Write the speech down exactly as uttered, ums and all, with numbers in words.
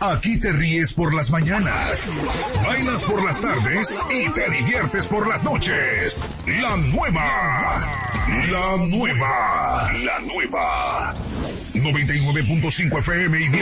Aquí te ríes por las mañanas, bailas por las tardes y te diviertes por las noches. La nueva, la nueva, la nueva. noventa y nueve punto cinco F M y